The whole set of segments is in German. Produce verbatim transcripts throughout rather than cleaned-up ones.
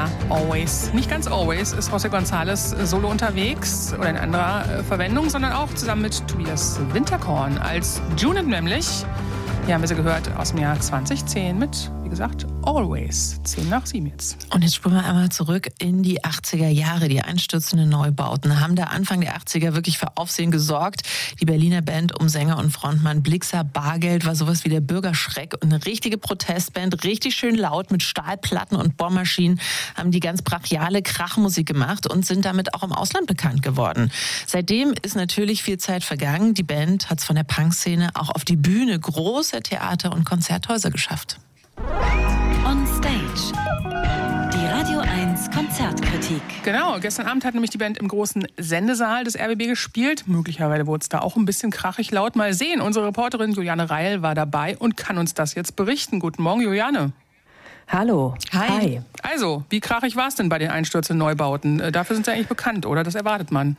Ja, Always. Nicht ganz Always ist José González solo unterwegs oder in anderer äh, Verwendung, sondern auch zusammen mit Tobias Winterkorn als Junit nämlich. Hier haben wir sie gehört aus dem Jahr zwanzig zehn mit, wie gesagt, Always. zehn nach sieben jetzt. Und jetzt springen wir einmal zurück in die achtziger Jahre. Die einstürzenden Neubauten haben da Anfang der achtziger wirklich für Aufsehen gesorgt. Die Berliner Band um Sänger und Frontmann Blixa Bargeld war sowas wie der Bürgerschreck und eine richtige Protestband, richtig schön laut mit Stahlplatten und Bohrmaschinen, haben die ganz brachiale Krachmusik gemacht und sind damit auch im Ausland bekannt geworden. Seitdem ist natürlich viel Zeit vergangen. Die Band hat es von der Punkszene auch auf die Bühne großer Theater- und Konzerthäuser geschafft. On Stage. Die Radio eins Konzertkritik. Genau, gestern Abend hat nämlich die Band im großen Sendesaal des R B B gespielt. Möglicherweise wurde es da auch ein bisschen krachig laut. Mal sehen, unsere Reporterin Juliane Reil war dabei und kann uns das jetzt berichten. Guten Morgen, Juliane. Hallo. Hi. Hi. Also, wie krachig war es denn bei den einstürzenden Neubauten? Dafür sind sie eigentlich bekannt, oder? Das erwartet man.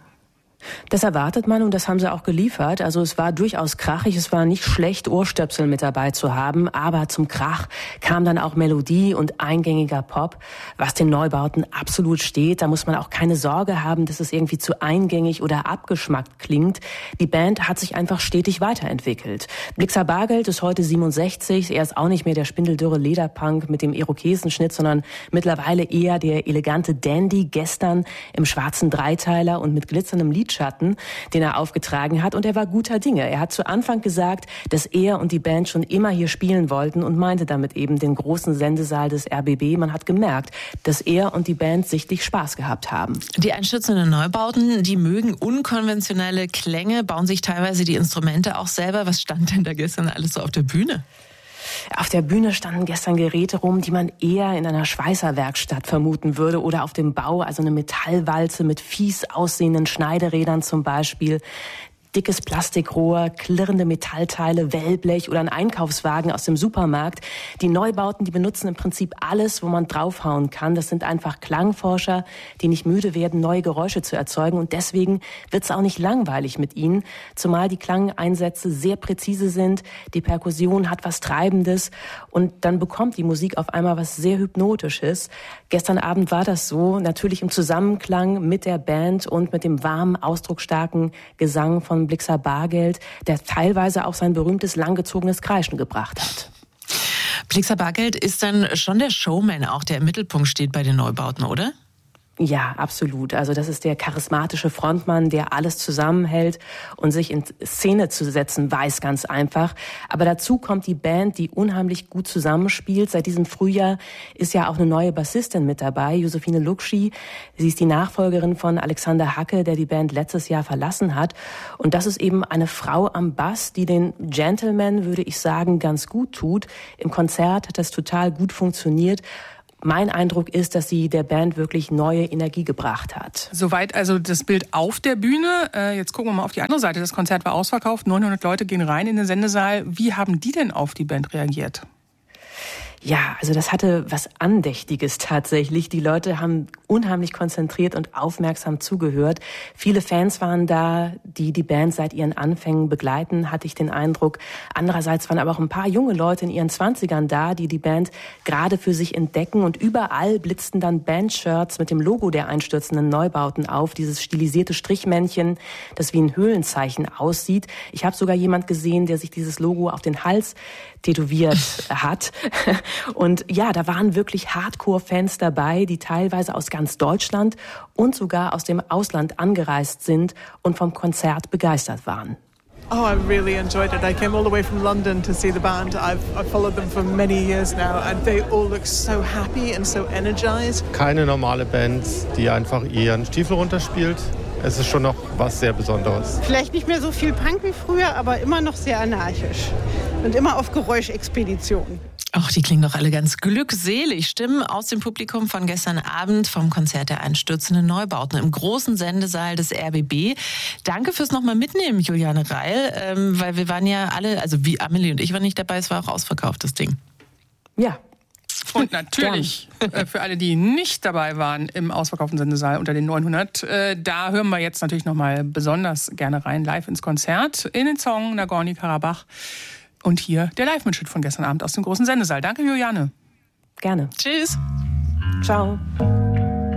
Das erwartet man und das haben sie auch geliefert. Also es war durchaus krachig, es war nicht schlecht, Ohrstöpsel mit dabei zu haben, aber zum Krach kam dann auch Melodie und eingängiger Pop, was den Neubauten absolut steht. Da muss man auch keine Sorge haben, dass es irgendwie zu eingängig oder abgeschmackt klingt. Die Band hat sich einfach stetig weiterentwickelt. Blixa Bargeld ist heute siebenundsechzig, er ist auch nicht mehr der spindeldürre Lederpunk mit dem Irokesenschnitt, sondern mittlerweile eher der elegante Dandy, gestern im schwarzen Dreiteiler und mit glitzerndem Lidschatten, den er aufgetragen hat, und er war guter Dinge. Er hat zu Anfang gesagt, dass er und die Band schon immer hier spielen wollten und meinte damit eben den großen Sendesaal des R B B. Man hat gemerkt, dass er und die Band sichtlich Spaß gehabt haben. Die einstürzenden Neubauten, die mögen unkonventionelle Klänge, bauen sich teilweise die Instrumente auch selber. Was stand denn da gestern alles so auf der Bühne? Auf der Bühne standen gestern Geräte rum, die man eher in einer Schweißerwerkstatt vermuten würde oder auf dem Bau, also eine Metallwalze mit fies aussehenden Schneiderädern zum Beispiel. Dickes Plastikrohr, klirrende Metallteile, Wellblech oder ein Einkaufswagen aus dem Supermarkt. Die Neubauten, die benutzen im Prinzip alles, wo man draufhauen kann. Das sind einfach Klangforscher, die nicht müde werden, neue Geräusche zu erzeugen. Und deswegen wird es auch nicht langweilig mit ihnen, zumal die Klangeinsätze sehr präzise sind. Die Perkussion hat was Treibendes und dann bekommt die Musik auf einmal was sehr Hypnotisches. Gestern Abend war das so, natürlich im Zusammenklang mit der Band und mit dem warmen, ausdrucksstarken Gesang von Blixa Bargeld, der teilweise auch sein berühmtes langgezogenes Kreischen gebracht hat. Blixa Bargeld ist dann schon der Showman auch, der im Mittelpunkt steht bei den Neubauten, oder? Ja, absolut. Also das ist der charismatische Frontmann, der alles zusammenhält und sich in Szene zu setzen weiß, ganz einfach. Aber dazu kommt die Band, die unheimlich gut zusammenspielt. Seit diesem Frühjahr ist ja auch eine neue Bassistin mit dabei, Josephine Luxi. Sie ist die Nachfolgerin von Alexander Hacke, der die Band letztes Jahr verlassen hat. Und das ist eben eine Frau am Bass, die den Gentleman, würde ich sagen, ganz gut tut. Im Konzert hat das total gut funktioniert. Mein Eindruck ist, dass sie der Band wirklich neue Energie gebracht hat. Soweit also das Bild auf der Bühne. Äh, jetzt gucken wir mal auf die andere Seite. Das Konzert war ausverkauft. neunhundert Leute gehen rein in den Sendesaal. Wie haben die denn auf die Band reagiert? Ja, also das hatte was Andächtiges tatsächlich. Die Leute haben unheimlich konzentriert und aufmerksam zugehört. Viele Fans waren da, die die Band seit ihren Anfängen begleiten, hatte ich den Eindruck. Andererseits waren aber auch ein paar junge Leute in ihren Zwanzigern da, die die Band gerade für sich entdecken. Und überall blitzten dann Bandshirts mit dem Logo der einstürzenden Neubauten auf. Dieses stilisierte Strichmännchen, das wie ein Höhlenzeichen aussieht. Ich habe sogar jemand gesehen, der sich dieses Logo auf den Hals tätowiert hat. Und ja, da waren wirklich Hardcore-Fans dabei, die teilweise aus ganz Deutschland und sogar aus dem Ausland angereist sind und vom Konzert begeistert waren. Oh, I really enjoyed it. I came all the way from London to see the band. I've, I've followed them for many years now and they all look so happy and so energized. Keine normale Band, die einfach ihren Stiefel runterspielt. Es ist schon noch was sehr Besonderes. Vielleicht nicht mehr so viel Punk wie früher, aber immer noch sehr anarchisch. Und immer auf Geräuschexpedition. Ach, die klingen doch alle ganz glückselig. Stimmen aus dem Publikum von gestern Abend vom Konzert der einstürzenden Neubauten im großen Sendesaal des R B B. Danke fürs nochmal mitnehmen, Juliane Reil, ähm, weil wir waren ja alle, also wie Amelie und ich waren nicht dabei, es war auch ausverkauft, das Ding. Ja. Und natürlich äh, für alle, die nicht dabei waren im ausverkauften Sendesaal unter den neunhundert, äh, da hören wir jetzt natürlich nochmal besonders gerne rein, live ins Konzert, in den Song Nagorny-Karabach. Und hier der Live-Mitschnitt von gestern Abend aus dem großen Sendesaal. Danke, Juliane. Gerne. Tschüss. Ciao.